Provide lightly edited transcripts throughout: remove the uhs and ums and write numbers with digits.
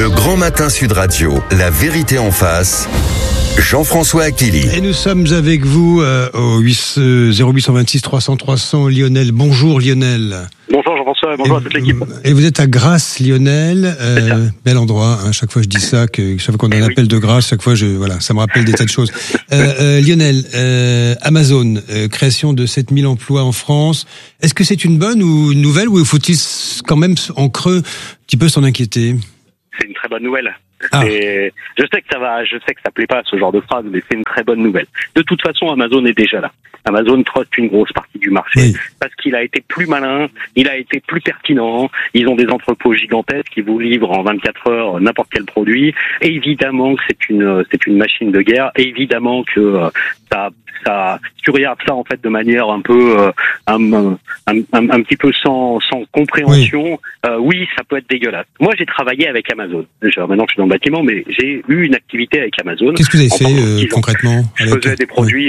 Le Grand Matin Sud Radio, la vérité en face. Jean-François Achilly. Et nous sommes avec vous au 0826 300 300. Lionel, bonjour Lionel. Bonjour Jean-François, bonjour à toute l'équipe. Et vous êtes à Grasse, Lionel. Bel endroit, hein, chaque fois je dis ça, que chaque fois qu'on a un appel de Grasse, chaque fois ça me rappelle des tas de choses. Lionel, Amazon, création de 7000 emplois en France. Est-ce que c'est une bonne ou une nouvelle, ou faut-il quand même en creux un petit peu s'en inquiéter? C'est une très bonne nouvelle. Ah. Je sais que ça plaît pas ce genre de phrase, mais c'est une très bonne nouvelle. De toute façon, Amazon est déjà là. Amazon trotte une grosse partie du marché, oui, parce qu'il a été plus malin, il a été plus pertinent. Ils ont des entrepôts gigantesques qui vous livrent en 24 heures n'importe quel produit. Et évidemment que c'est une machine de guerre. Et évidemment que tu regardes ça en fait de manière un peu un petit peu sans compréhension. Oui, ça peut être dégueulasse. Moi, j'ai travaillé avec Amazon. Maintenant, je suis dans le bâtiment, mais j'ai eu une activité avec Amazon. Qu'est-ce que vous avez fait concrètement? Je faisais des produits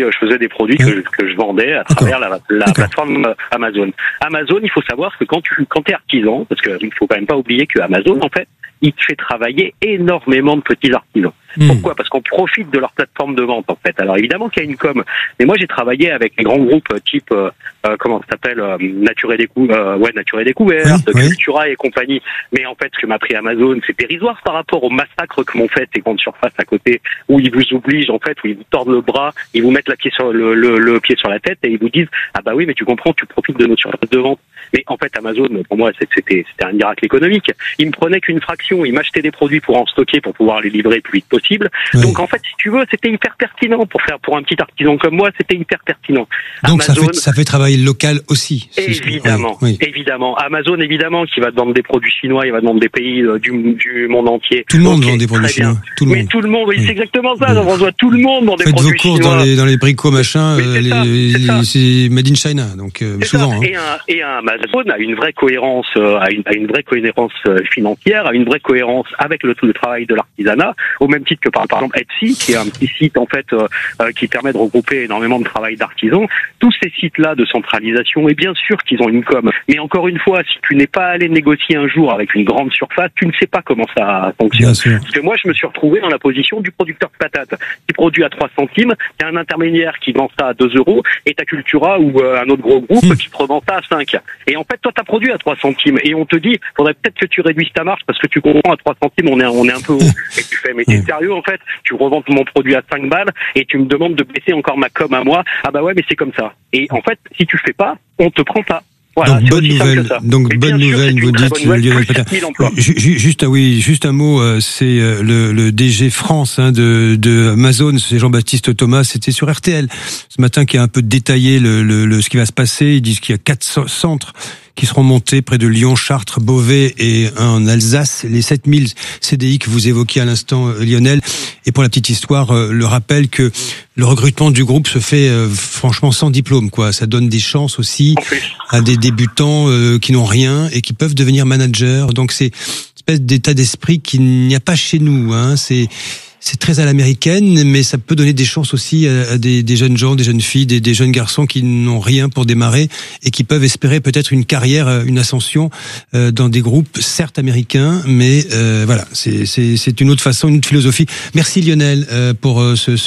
que je vendais à travers la plateforme Amazon. Amazon, il faut savoir que quand t'es artisan, parce qu'il faut quand même pas oublier que Amazon, en fait, il te fait travailler énormément de petits artisans. Pourquoi? Parce qu'on profite de leur plateforme de vente, en fait. Alors évidemment qu'il y a une com, mais moi j'ai travaillé avec les grands groupes type comment ça s'appelle, Nature et Découverte, Cultura et compagnie. Mais en fait, ce que m'a pris Amazon, c'est dérisoire par rapport au massacre que m'ont fait ces grandes surfaces à côté, où ils vous obligent, en fait, où ils vous tordent le bras, ils vous mettent le pied sur la tête et ils vous disent ah bah oui, mais tu comprends, tu profites de notre surface de vente. Mais en fait, Amazon, pour moi, c'était un miracle économique. Ils me prenaient qu'une fraction, ils m'achetaient des produits pour en stocker, pour pouvoir les livrer le plus vite possible. Oui. Donc en fait, si tu veux, c'était hyper pertinent pour un petit artisan comme moi, c'était hyper pertinent. Donc Amazon, ça fait travailler le local aussi. Évidemment, évidemment. Amazon, évidemment, qui va te vendre des produits chinois, il va te vendre des pays du monde entier. Tout le monde vend des produits chinois. Tout le monde, c'est exactement ça. Tout le monde vend des produits chinois. Faites vos courses dans les bricots machin, c'est made in China, donc souvent. Et Amazon a une vraie cohérence, financière, a une vraie cohérence avec le travail de l'artisanat, au même titre que par exemple Etsy, qui est un petit site en fait qui permet de regrouper énormément de travail d'artisans. Tous ces sites-là de centralisation, et bien sûr qu'ils ont une com. Mais encore une fois, si tu n'es pas allé négocier un jour avec une grande surface, tu ne sais pas comment ça fonctionne. Parce que moi, je me suis retrouvé dans la position du producteur de patates qui produit à 3 centimes, qui a un intermédiaire qui vend ça à 2 euros, et ta Cultura ou un autre gros groupe qui te revend ça à 5. Et en fait, toi, t'as produit à 3 centimes, et on te dit, faudrait peut-être que tu réduises ta marge parce que tu comprends, à 3 centimes, on est un peu haut. Et tu fais, mais t'es sérieux, en fait? Tu revends mon produit à 5 balles, et tu me demandes de baisser encore ma com à moi. Ah bah ouais, mais c'est comme ça. Et en fait, si tu fais pas, on te prend pas. Voilà, donc bonne nouvelle, vous dites Lionel Patin. Juste un mot, c'est le DG France de Amazon, c'est Jean-Baptiste Thomas, c'était sur RTL ce matin, qui a un peu détaillé ce qui va se passer. Ils disent qu'il y a 4 centres qui seront montés près de Lyon, Chartres, Beauvais et en Alsace. Les 7000 CDI que vous évoquiez à l'instant, Lionel. Et pour la petite histoire, le rappel que le recrutement du groupe se fait franchement sans diplôme, quoi. Ça donne des chances aussi à des débutants qui n'ont rien et qui peuvent devenir managers. Donc c'est une espèce d'état d'esprit qu'il n'y a pas chez nous, hein. C'est très à l'américaine, mais ça peut donner des chances aussi à des jeunes gens, des jeunes filles, des jeunes garçons qui n'ont rien pour démarrer et qui peuvent espérer peut-être une carrière, une ascension dans des groupes certes américains, mais voilà, c'est une autre façon, une autre philosophie. Merci Lionel pour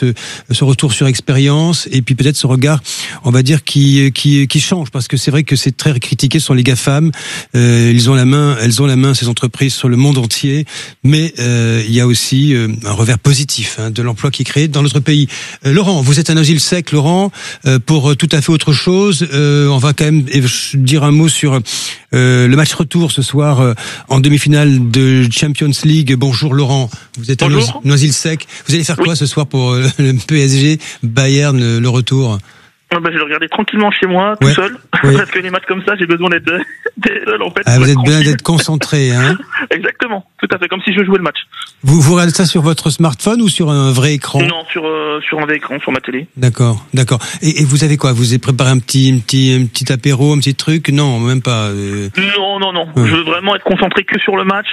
ce retour sur expérience et puis peut-être ce regard, on va dire qui change, parce que c'est vrai que c'est très critiqué sur les GAFAM. Elles ont la main ces entreprises sur le monde entier, mais il y a aussi un revers positif de l'emploi qui est créé dans notre pays. Laurent, vous êtes un agile sec, Laurent, pour tout à fait autre chose. On va quand même dire un mot sur le match retour ce soir en demi-finale de Champions League. Bonjour Laurent, vous êtes un agile sec. Vous allez faire quoi ce soir pour le PSG Bayern, le retour? Je vais le regarder tranquillement chez moi, tout seul. Parce que les matchs comme ça, j'ai besoin d'être seul, en fait. Ah, vous êtes bien d'être concentré, hein? Exactement. Tout à fait. Comme si je jouais le match. Vous regardez ça sur votre smartphone ou sur un vrai écran? Non, sur un vrai écran, sur ma télé. D'accord. Et vous avez quoi? Vous avez préparé un petit apéro, un petit truc? Non, même pas. Non. Je veux vraiment être concentré que sur le match.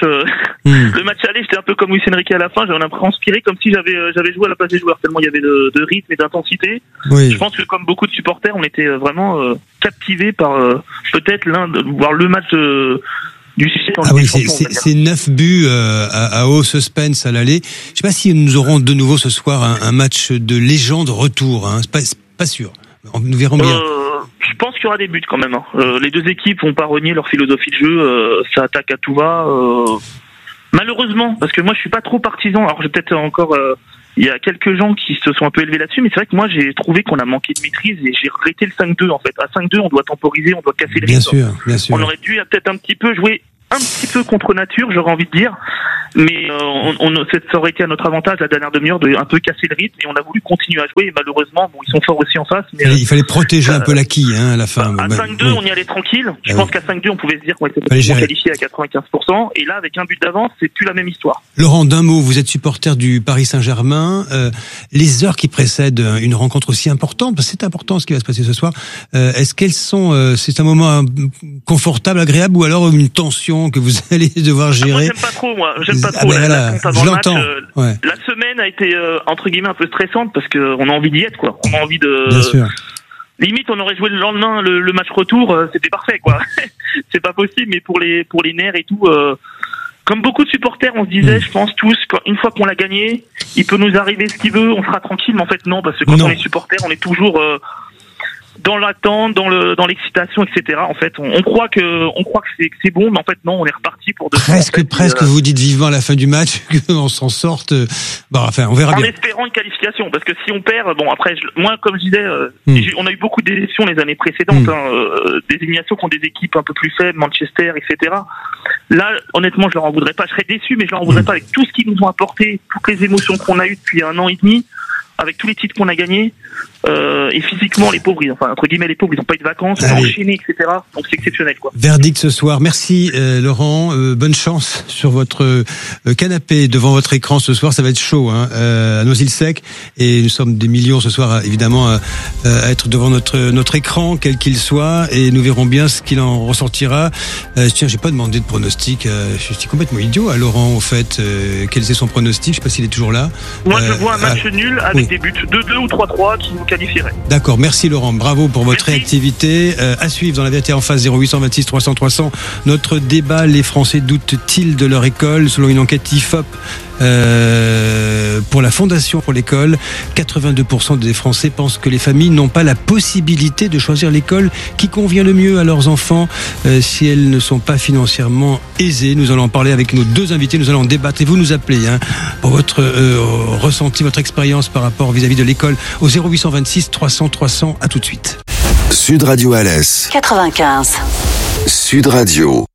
Le match aller, j'étais un peu comme Luis Enrique à la fin. J'avais l'impression transpiré comme si j'avais joué à la place des joueurs, tellement il y avait de rythme et d'intensité. Oui. Je pense que comme beaucoup de supporters, on était vraiment captivés par peut-être voire le match du succès. C'est 9 buts à haut suspense à l'aller. Je sais pas si nous aurons de nouveau ce soir un match de légende retour. Hein. C'est pas sûr. Nous verrons bien. Je pense qu'il y aura des buts quand même. Hein. Les deux équipes vont pas renier leur philosophie de jeu. Ça attaque à tout va. Malheureusement, parce que moi je suis pas trop partisan. Alors j'ai peut-être encore... il y a quelques gens qui se sont un peu élevés là-dessus, mais c'est vrai que moi j'ai trouvé qu'on a manqué de maîtrise et j'ai regretté le 5-2 en fait. À 5-2, on doit temporiser, on doit casser le rythme. Bien sûr. On aurait dû peut-être un petit peu jouer un petit peu contre nature, j'aurais envie de dire. Mais ça aurait été à notre avantage la dernière demi-heure de un peu casser le rythme et on a voulu continuer à jouer et malheureusement ils sont forts aussi en face. Mais il fallait protéger un peu la quille à la fin. À 5-2 on y allait tranquille. Je pense qu'à 5-2 on pouvait se dire qu'on était qualifié à 95% et là avec un but d'avance c'est plus la même histoire. Laurent, d'un mot, vous êtes supporter du Paris Saint-Germain. Les heures qui précèdent une rencontre aussi importante, parce que c'est important ce qui va se passer ce soir. Est-ce qu'elles sont c'est un moment confortable, agréable ou alors une tension que vous allez devoir gérer? Moi j'aime pas trop je l'entends. La semaine a été entre guillemets un peu stressante parce que on a envie d'y être quoi. On a envie de. Bien sûr. Limite on aurait joué le lendemain le match retour, c'était parfait quoi. C'est pas possible mais pour les nerfs et tout. Comme beaucoup de supporters, on se disait, je pense tous, qu'une fois qu'on l'a gagné, il peut nous arriver ce qu'il veut, on sera tranquille. Mais en fait non, parce que quand on est supporter, on est toujours dans l'attente, dans l'excitation, etc. En fait, on croit que c'est bon, mais en fait non, on est reparti pour de presque. Vous dites vivement à la fin du match qu'on s'en sorte. On verra bien. En espérant une qualification, parce que si on perd, après, moi comme je disais, on a eu beaucoup d'élections les années précédentes, des éliminations contre des équipes un peu plus faibles, Manchester, etc. Là, honnêtement, je leur en voudrais pas. Je serais déçu, mais je leur en voudrais pas avec tout ce qu'ils nous ont apporté, toutes les émotions qu'on a eues depuis 1 an et demi. Avec tous les titres qu'on a gagnés, et physiquement les pauvres, entre guillemets les pauvres, ils n'ont pas eu de vacances, ils ont enchaîné, etc. Donc c'est exceptionnel quoi. Verdict ce soir. Merci Laurent, bonne chance sur votre canapé devant votre écran ce soir, ça va être chaud à Noisy-le-Sec et nous sommes des millions ce soir évidemment à être devant notre écran quel qu'il soit et nous verrons bien ce qu'il en ressortira. Tiens, j'ai pas demandé de pronostic, je suis complètement idiot à Laurent au fait, quel est son pronostic, je sais pas s'il est toujours là. Moi je vois un match nul avec des buts 2-2 ou 3-3 qui nous qualifieraient. D'accord, merci Laurent, bravo pour votre réactivité. À suivre dans la vérité en face 0826 300 300. Notre débat, les Français doutent-ils de leur école? Selon une enquête IFOP pour la Fondation pour l'école, 82% des Français pensent que les familles n'ont pas la possibilité de choisir l'école qui convient le mieux à leurs enfants si elles ne sont pas financièrement aisées. Nous allons en parler avec nos deux invités, nous allons en débattre et vous nous appelez pour votre ressenti, votre expérience par rapport vis-à-vis de l'école au 0826 300 300. À tout de suite. Sud Radio Alès 95. Sud Radio.